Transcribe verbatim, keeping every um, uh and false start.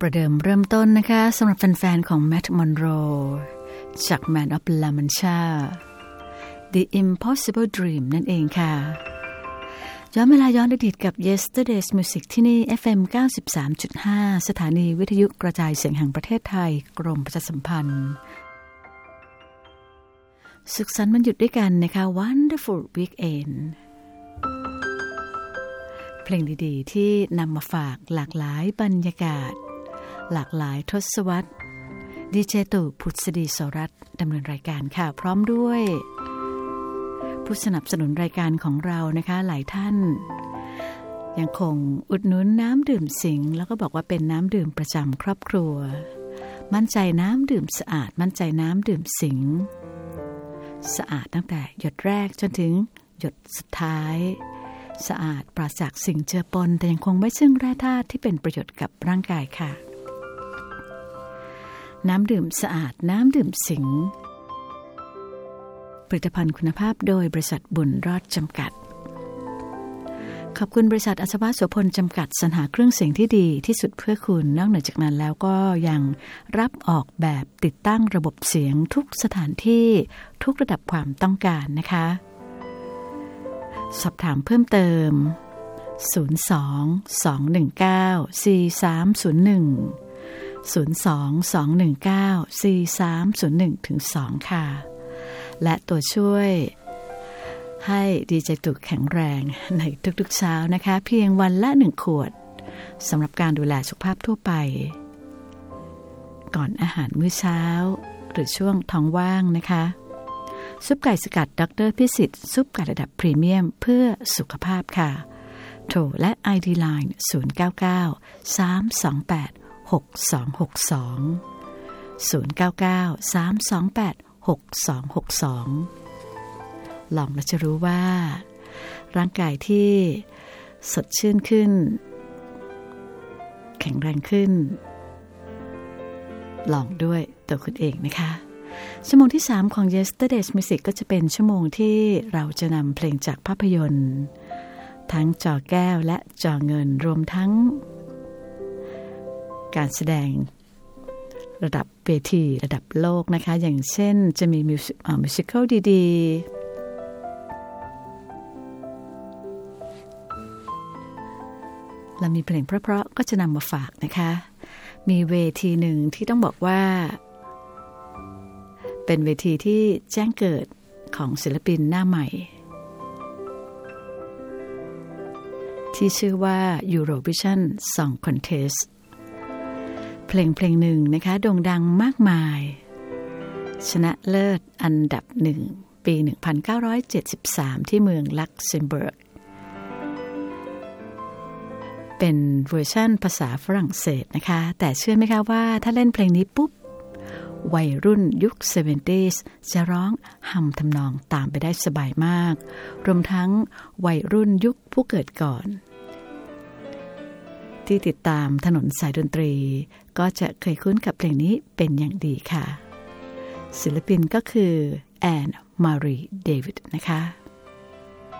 ประเดิมเริ่มต้นนะคะสำหรับแฟนๆของ Matt Monroe จาก Man of La Mancha The Impossible Dream นั่นเองค่ะย้อนเวลาย้อนอดีตกับ Yesterday's Music ที่นี่ เอฟ เอ็ม เก้าสิบสามจุดห้า สถานีวิทยุกระจายเสียงแห่งประเทศไทยกรมประชาสัมพันธ์สุขสันต์วันหยุดด้วยกันนะคะ Wonderful Weekend เพลงดีๆที่นำมาฝากหลากหลายบรรยากาศหลากหลายทศวรรษดีเจตู่พุทธดีโสรัตน์ดำเนินรายการค่ะพร้อมด้วยผู้สนับสนุนรายการของเรานะคะหลายท่านยังคงอุดหนุนน้ำดื่มสิงห์แล้วก็บอกว่าเป็นน้ำดื่มประจำครอบครัวมั่นใจน้ำดื่มสะอาดมั่นใจน้ำดื่มสิงห์สะอาดตั้งแต่หยดแรกจนถึงหยดสุดท้ายสะอาดปราศจากสิ่งเจือปนแต่ยังคงไม่ซึ่งแร่ธาตุที่เป็นประโยชน์กับร่างกายค่ะน้ำดื่มสะอาดน้ำดื่มสิงห์ผลิตภัณฑ์คุณภาพโดยบริษัทบุญรอดจำกัดขอบคุณบริษัทอัศวะโสพลจำกัดสรรหาเครื่องเสียงที่ดีที่สุดเพื่อคุณนอกเหนือจากนั้นแล้วก็ยังรับออกแบบติดตั้งระบบเสียงทุกสถานที่ทุกระดับความต้องการนะคะสอบถามเพิ่มเติมศูนย์ สอง สอง หนึ่ง เก้า สี่ สาม ศูนย์ หนึ่ง ศูนย์ สอง สอง หนึ่ง เก้า สี่ สาม ศูนย์ หนึ่ง ถึง สอง ค่ะและตัวช่วยให้ดีเจตุกแข็งแรงในทุกๆเช้านะคะเพียงวันละหนึ่งขวดสำหรับการดูแลสุขภาพทั่วไปก่อนอาหารมื้อเช้าหรือช่วงท้องว่างนะคะซุปไก่สกัดดร.พิสิทธิ์ซุปไก่ระดับพรีเมียมเพื่อสุขภาพค่ะโทรและ ไอ ดี Line ศูนย์ เก้า เก้า สาม สอง แปด หก สอง หก สอง ศูนย์ เก้า เก้า สาม สอง แปด หก สอง หก สองลองแล้วจะรู้ว่าร่างกายที่สดชื่นขึ้นแข็งแรงขึ้นลองด้วยตัวคุณเองนะคะชั่วโมงที่สามของ Yesterday's Music ก็จะเป็นชั่วโมงที่เราจะนำเพลงจากภาพยนตร์ทั้งจอแก้วและจอเงินรวมทั้งการแสดงระดับเวทีระดับโลกนะคะอย่างเช่นจะมีมิวสิคมิวสิคัลดีๆและมีเพลงเพราะๆก็จะนำมาฝากนะคะมีเวทีหนึ่งที่ต้องบอกว่าเป็นเวทีที่แจ้งเกิดของศิลปินหน้าใหม่ที่ชื่อว่า Eurovision Song Contest เพลงเพลงหนึ่งนะคะโด่งดังมากมายชนะเลิศอันดับหนึ่งปีหนึ่งพันเก้าร้อยเจ็ดสิบสามที่เมืองลักเซมเบิร์กเป็นเวอร์ชั่นภาษาฝรั่งเศสนะคะแต่เชื่อไหมคะว่าถ้าเล่นเพลงนี้ปุ๊บวัยรุ่นยุค เซเวนตี้ส จะร้องฮัมทำนองตามไปได้สบายมากรวมทั้งวัยรุ่นยุคผู้เกิดก่อนที่ติดตามถนนสายดนตรีก็จะเคยคุ้นกับเพลงนี้เป็นอย่างดีค่ะศิลปินก็คือแอน มารี เดวิดนะคะ